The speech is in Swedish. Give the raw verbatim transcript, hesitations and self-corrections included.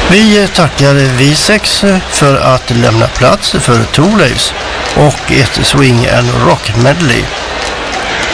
Vi tackar Visex för att lämna plats för Thorleifs och ett swing and rock medley.